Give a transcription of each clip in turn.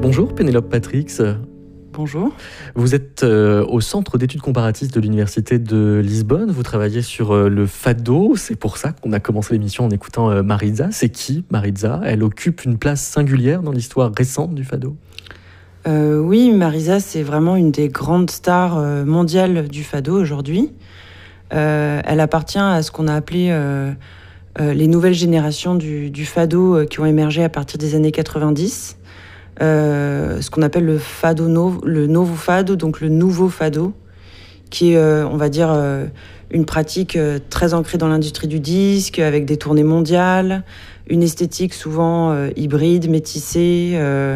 Bonjour Pénélope Patrix. Bonjour. Vous êtes au Centre d'études comparatistes de l'Université de Lisbonne. Vous travaillez sur le fado. C'est pour ça qu'on a commencé l'émission en écoutant Maritza. C'est qui Maritza? Elle occupe une place singulière dans l'histoire récente du fado. Oui, Maritza, c'est vraiment une des grandes stars mondiales du fado aujourd'hui. Elle appartient à ce qu'on a appelé les nouvelles générations du fado qui ont émergé à partir des années 90. Ce qu'on appelle le novo fado, donc le nouveau fado, qui est, on va dire, une pratique très ancrée dans l'industrie du disque, avec des tournées mondiales, une esthétique souvent hybride, métissée,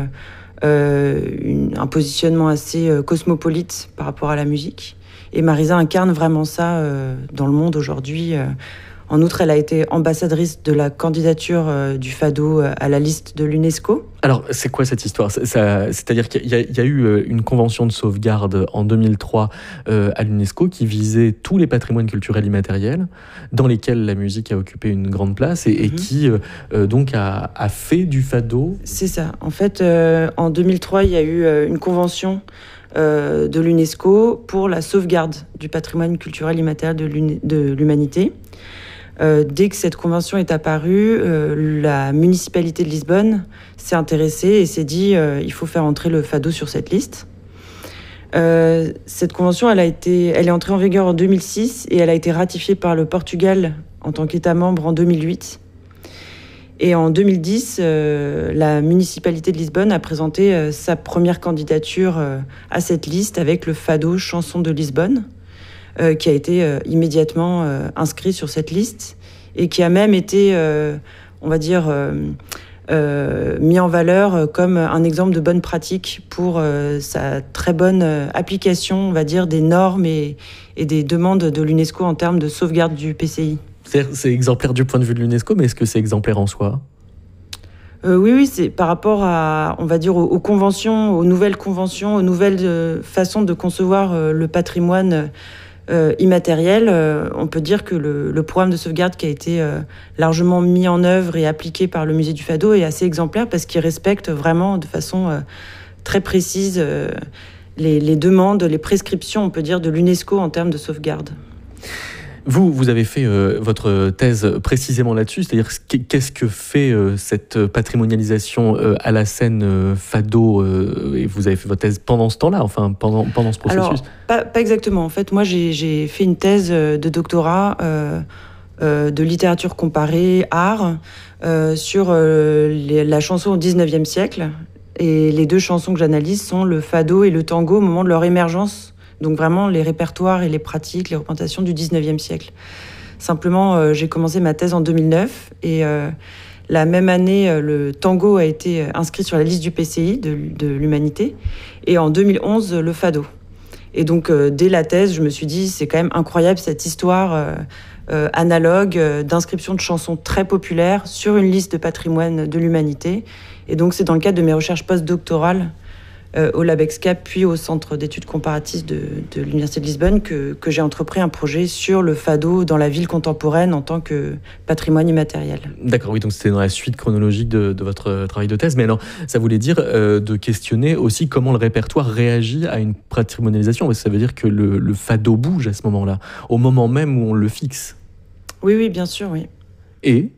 un positionnement assez cosmopolite par rapport à la musique. Et Maritza incarne vraiment ça dans le monde aujourd'hui. En outre, elle a été ambassadrice de la candidature du fado à la liste de l'UNESCO. Alors, c'est quoi cette histoire? C'est-à-dire qu'il y a eu une convention de sauvegarde en 2003 à l'UNESCO qui visait tous les patrimoines culturels immatériels, dans lesquels la musique a occupé une grande place et qui donc a fait du fado. C'est ça. En fait, en 2003, il y a eu une convention de l'UNESCO pour la sauvegarde du patrimoine culturel immatériel de l'humanité. Dès que cette convention est apparue, la municipalité de Lisbonne s'est intéressée et s'est dit il faut faire entrer le fado sur cette liste. Cette convention, elle est entrée en vigueur en 2006 et elle a été ratifiée par le Portugal en tant qu'État membre en 2008. Et en 2010, la municipalité de Lisbonne a présenté sa première candidature à cette liste avec le fado Chanson de Lisbonne, qui a été immédiatement inscrit sur cette liste et qui a même été, on va dire, mis en valeur comme un exemple de bonne pratique pour sa très bonne application, on va dire, des normes et des demandes de l'UNESCO en termes de sauvegarde du PCI. C'est exemplaire du point de vue de l'UNESCO, mais est-ce que c'est exemplaire en soi? Oui, c'est par rapport à, on va dire, aux conventions, aux nouvelles façons de concevoir le patrimoine immatériel. On peut dire que le programme de sauvegarde qui a été largement mis en œuvre et appliqué par le musée du fado est assez exemplaire parce qu'il respecte vraiment de façon très précise les demandes, les prescriptions, on peut dire, de l'UNESCO en termes de sauvegarde. Vous avez fait votre thèse précisément là-dessus, c'est-à-dire qu'est-ce que fait cette patrimonialisation à la scène fado, et vous avez fait votre thèse pendant ce temps-là, enfin pendant ce processus? Alors, pas exactement. En fait, moi, j'ai fait une thèse de doctorat de littérature comparée, art, sur la chanson au 19e siècle. Et les deux chansons que j'analyse sont le fado et le tango au moment de leur émergence. Donc vraiment les répertoires et les pratiques, les représentations du 19e siècle. Simplement, j'ai commencé ma thèse en 2009 et la même année, le tango a été inscrit sur la liste du PCI de l'humanité et en 2011, le fado. Et donc, dès la thèse, je me suis dit, c'est quand même incroyable cette histoire analogue d'inscription de chansons très populaires sur une liste de patrimoine de l'humanité. Et donc, c'est dans le cadre de mes recherches postdoctorales au LabExCap, puis au Centre d'études comparatistes de l'Université de Lisbonne, que j'ai entrepris un projet sur le fado dans la ville contemporaine en tant que patrimoine immatériel. D'accord, oui, donc c'était dans la suite chronologique de votre travail de thèse. Mais alors, ça voulait dire de questionner aussi comment le répertoire réagit à une patrimonialisation, parce que ça veut dire que le fado bouge à ce moment-là, au moment même où on le fixe. Oui, bien sûr, oui. Et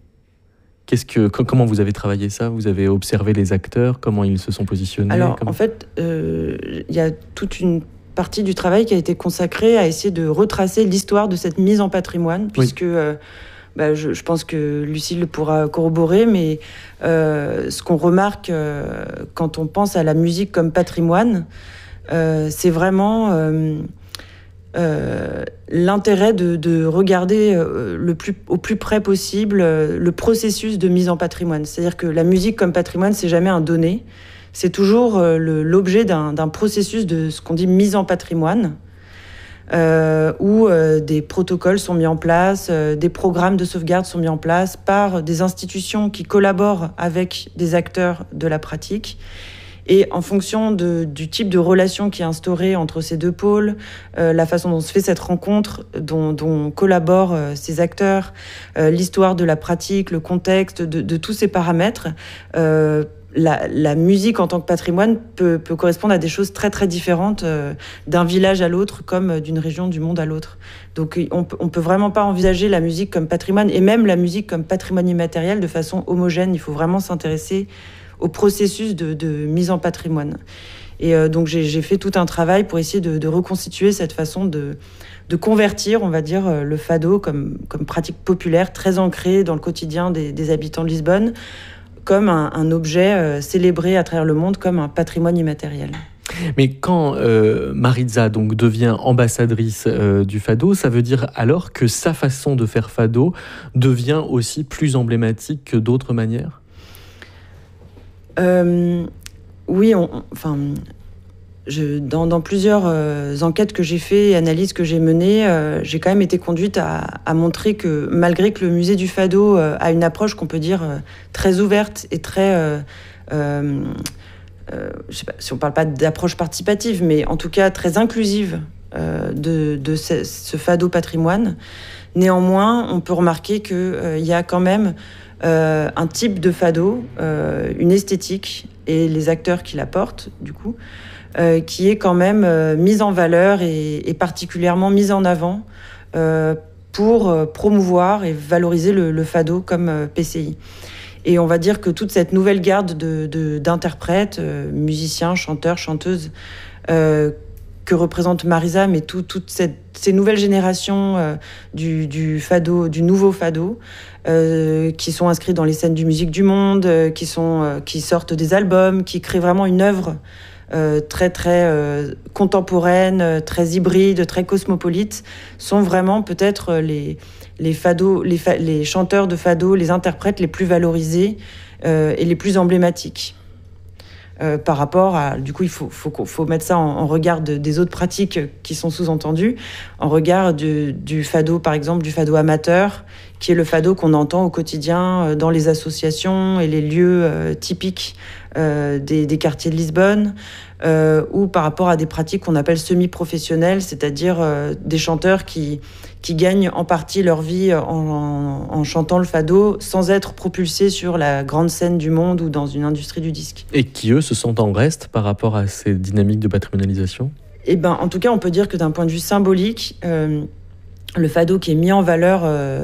comment vous avez travaillé ça? Vous avez observé les acteurs, comment ils se sont positionnés? Alors, en fait, il y a toute une partie du travail qui a été consacrée à essayer de retracer l'histoire de cette mise en patrimoine, puisque je pense que Lucille pourra corroborer, mais ce qu'on remarque quand on pense à la musique comme patrimoine, c'est vraiment l'intérêt de regarder au plus près possible le processus de mise en patrimoine. C'est-à-dire que la musique comme patrimoine, c'est jamais un donné. C'est toujours l'objet d'un processus de ce qu'on dit mise en patrimoine, où des protocoles sont mis en place, des programmes de sauvegarde sont mis en place par des institutions qui collaborent avec des acteurs de la pratique. Et en fonction du type de relation qui est instaurée entre ces deux pôles, la façon dont se fait cette rencontre, dont collaborent ces acteurs, l'histoire de la pratique, le contexte, de tous ces paramètres, la musique en tant que patrimoine peut correspondre à des choses très très différentes d'un village à l'autre, comme d'une région du monde à l'autre. Donc on peut vraiment pas envisager la musique comme patrimoine, et même la musique comme patrimoine immatériel, de façon homogène. Il faut vraiment s'intéresser au processus de mise en patrimoine. Et donc j'ai fait tout un travail pour essayer de reconstituer cette façon de convertir, on va dire, le fado comme pratique populaire, très ancrée dans le quotidien des habitants de Lisbonne, comme un objet célébré à travers le monde, comme un patrimoine immatériel. Mais quand Maritza donc devient ambassadrice du fado, ça veut dire alors que sa façon de faire fado devient aussi plus emblématique que d'autres manières ? Oui, dans plusieurs enquêtes que j'ai faites et analyses que j'ai menées, j'ai quand même été conduite à montrer que malgré que le musée du fado a une approche qu'on peut dire très ouverte et très... je sais pas si on parle pas d'approche participative, mais en tout cas très inclusive de ce fado patrimoine, néanmoins, on peut remarquer qu'il y a quand même un type de fado, une esthétique et les acteurs qui la portent, du coup, qui est quand même mise en valeur et particulièrement mise en avant pour promouvoir et valoriser le fado comme PCI. Et on va dire que toute cette nouvelle garde d'interprètes, musiciens, chanteurs, chanteuses, que représente Maritza, mais toutes ces nouvelles générations du fado, du nouveau fado, qui sont inscrits dans les scènes du Musique du Monde, qui sortent des albums, qui créent vraiment une œuvre très très contemporaine, très hybride, très cosmopolite, sont vraiment peut-être les chanteurs de fado, les interprètes les plus valorisés et les plus emblématiques. Par rapport à... Du coup, il faut mettre ça en regard des autres pratiques qui sont sous-entendues, en regard du fado, par exemple, du fado amateur, qui est le fado qu'on entend au quotidien dans les associations et les lieux typiques des quartiers de Lisbonne, ou par rapport à des pratiques qu'on appelle semi-professionnelles, c'est-à-dire des chanteurs qui gagnent en partie leur vie en chantant le fado sans être propulsés sur la grande scène du monde ou dans une industrie du disque. Et qui, eux, se sentent en reste par rapport à ces dynamiques de patrimonialisation ? En tout cas, on peut dire que d'un point de vue symbolique, le fado qui est mis en valeur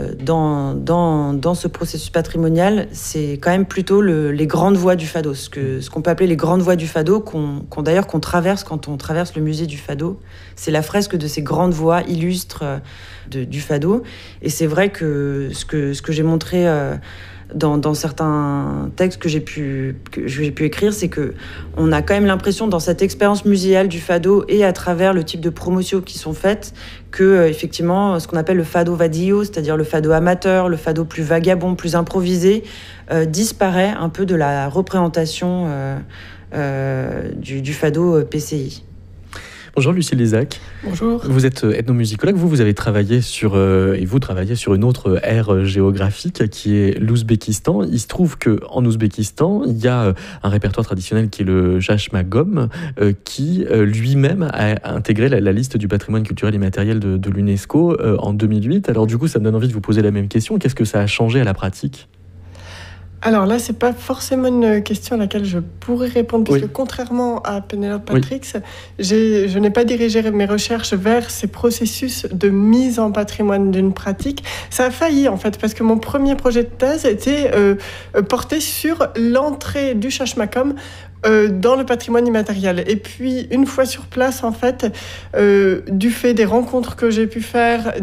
dans ce processus patrimonial, c'est quand même plutôt les grandes voies du fado, ce qu'on peut appeler les grandes voies du fado, qu'on traverse quand on traverse le musée du fado. C'est la fresque de ces grandes voies illustres du fado. Et c'est vrai que ce que j'ai montré dans certains textes que j'ai pu écrire, c'est que on a quand même l'impression, dans cette expérience muséale du fado et à travers le type de promotions qui sont faites, que effectivement ce qu'on appelle le fado vadio, c'est-à-dire le fado amateur, le fado plus vagabond, plus improvisé, disparaît un peu de la représentation du fado PCI. Bonjour Lucille Lézac. Bonjour. Vous êtes ethnomusicologue, vous avez travaillé sur une autre aire géographique qui est l'Ouzbékistan. Il se trouve qu'en Ouzbékistan, il y a un répertoire traditionnel qui est le Jashmagom, qui lui-même a intégré la liste du patrimoine culturel immatériel de l'UNESCO en 2008. Alors du coup, ça me donne envie de vous poser la même question. Qu'est-ce que ça a changé à la pratique ? Alors là, c'est pas forcément une question à laquelle je pourrais répondre, puisque oui. Contrairement à Pénélope Patrix, je n'ai pas dirigé mes recherches vers ces processus de mise en patrimoine d'une pratique. Ça a failli, en fait, parce que mon premier projet de thèse était porté sur l'entrée du Chashmagom dans le patrimoine immatériel. Et puis, une fois sur place, en fait, du fait des rencontres que j'ai pu faire,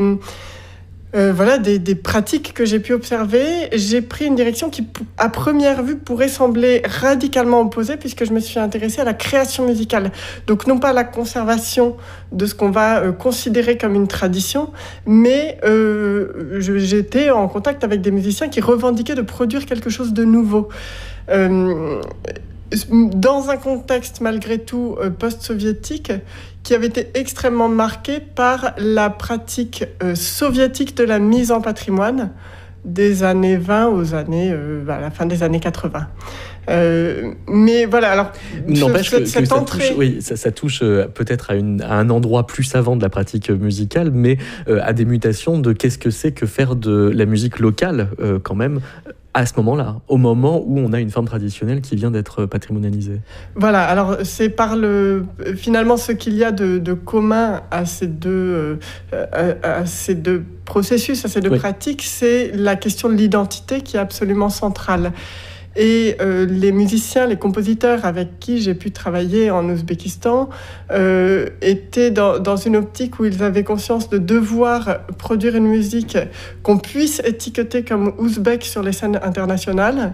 des pratiques que j'ai pu observer, j'ai pris une direction qui, à première vue, pourrait sembler radicalement opposée, puisque je me suis intéressée à la création musicale. Donc, non pas à la conservation de ce qu'on va considérer comme une tradition, mais j'étais en contact avec des musiciens qui revendiquaient de produire quelque chose de nouveau. Dans un contexte, malgré tout, post-soviétique, qui avait été extrêmement marqué par la pratique soviétique de la mise en patrimoine des années 20 à la fin des années 80. Mais voilà, alors... N'empêche que ça touche peut-être à un endroit plus savant de la pratique musicale, mais à des mutations de qu'est-ce que c'est que faire de la musique locale, quand même, à ce moment-là, au moment où on a une forme traditionnelle qui vient d'être patrimonialisée. Voilà, alors c'est finalement ce qu'il y a de commun à ces deux processus, à ces deux pratiques, c'est la question de l'identité qui est absolument centrale. Et les musiciens, les compositeurs avec qui j'ai pu travailler en Ouzbékistan étaient dans une optique où ils avaient conscience de devoir produire une musique qu'on puisse étiqueter comme ouzbek sur les scènes internationales,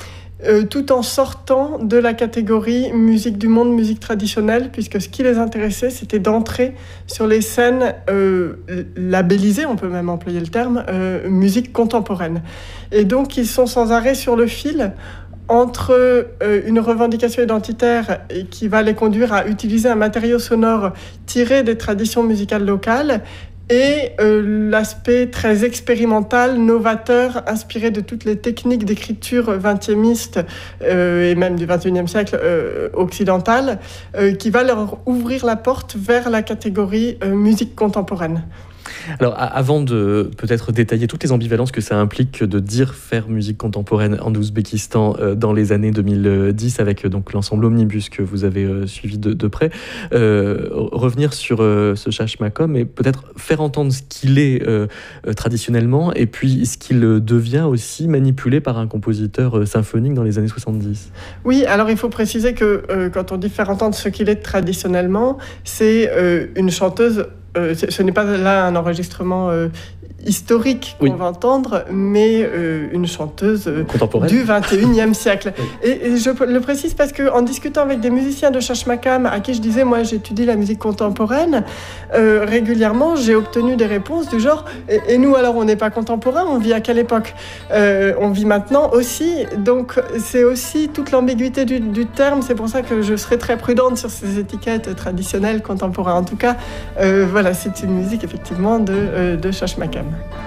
tout en sortant de la catégorie musique du monde, musique traditionnelle, puisque ce qui les intéressait, c'était d'entrer sur les scènes labellisées, on peut même employer le terme, musique contemporaine. Et donc, ils sont sans arrêt sur le fil entre une revendication identitaire qui va les conduire à utiliser un matériau sonore tiré des traditions musicales locales et l'aspect très expérimental, novateur, inspiré de toutes les techniques d'écriture 20e et même du 21e siècle occidental, qui va leur ouvrir la porte vers la catégorie musique contemporaine. Alors, avant de peut-être détailler toutes les ambivalences que ça implique de dire faire musique contemporaine en Ouzbékistan dans les années 2010 avec donc l'ensemble Omnibus que vous avez suivi de près, revenir sur ce chachmakom et peut-être faire entendre ce qu'il est traditionnellement et puis ce qu'il devient aussi manipulé par un compositeur symphonique dans les années 70. Oui, alors il faut préciser que quand on dit faire entendre ce qu'il est traditionnellement, c'est une chanteuse. Ce n'est pas là un enregistrement historique qu'on va entendre, mais une chanteuse du 21e siècle. Oui. Et je le précise parce qu'en discutant avec des musiciens de chachmakam à qui je disais, moi j'étudie la musique contemporaine, régulièrement j'ai obtenu des réponses du genre « Et nous alors on n'est pas contemporain, on vit à quelle époque ?» On vit maintenant aussi, donc c'est aussi toute l'ambiguïté du terme, c'est pour ça que je serai très prudente sur ces étiquettes traditionnelles, contemporaines. En tout cas, voilà, c'est une musique effectivement de chachmakam.